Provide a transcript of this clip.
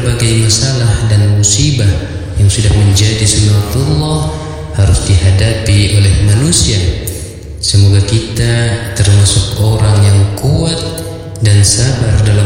berbagai masalah dan musibah yang sudah menjadi sunnatullah harus dihadapi oleh manusia. Semoga kita termasuk orang yang kuat dan sabar dalam